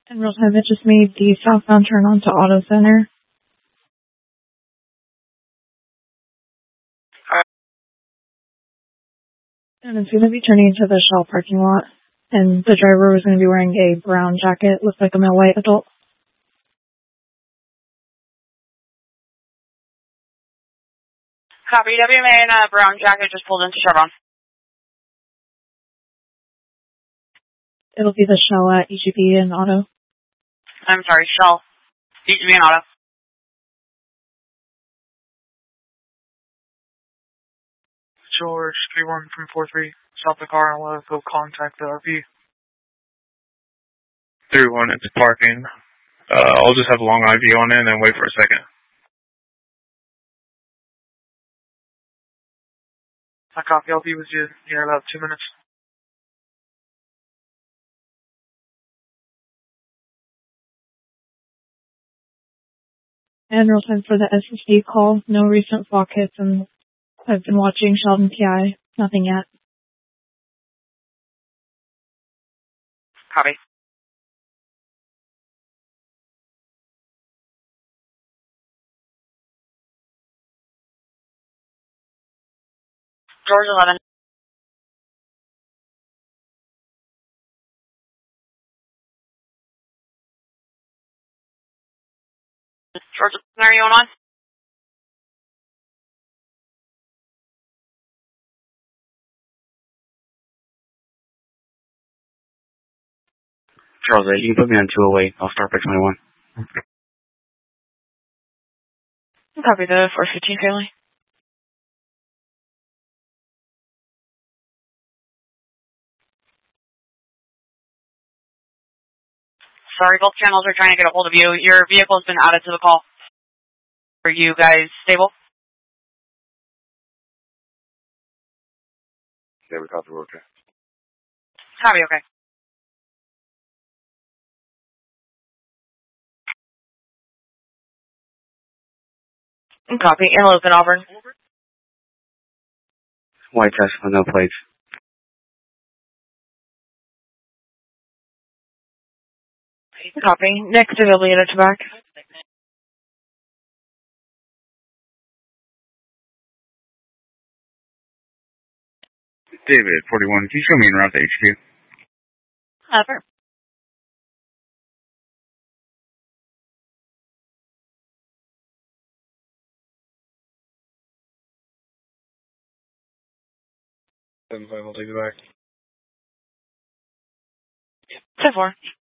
In real time, it just made the southbound turn onto Auto Center. And it's going to be turning into the Shell parking lot. And the driver was going to be wearing a brown jacket, looks like a male white adult. Copy. WMA in a brown jacket just pulled into Chevron. It'll be the Shell at EGB and Auto. I'm sorry, Shell. EGB and Auto. George 31343, stop the car and let us go contact the RP. 3-1 into parking. I'll just have a long IV on it and then wait for a second. I copy. I'll be with you in about 2 minutes. And real time for the SSD call. No recent flock hits, and I've been watching Sheldon PI. Nothing yet. Copy. George 11. George, are you on? Charles 8, you can put me on 208. I'll start by 21. Copy the 415 family. Sorry, both channels are trying to get a hold of you. Your vehicle's been added to the call. Are you guys stable? Yeah, we copy. We're okay. Copy, okay. Copy. Antelope in Auburn. White test with no plates. Copy. Next to the unit to back. David, 41, can you show me en route to HQ? Over. Then I'll take it back. 10-4.